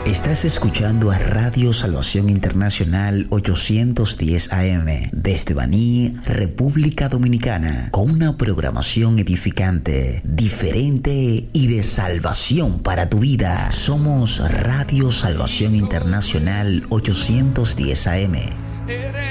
Estás escuchando a Radio Salvación Internacional 810 AM desde Baní, República Dominicana, con una programación edificante, diferente y de salvación para tu vida. Somos Radio Salvación Internacional 810 AM.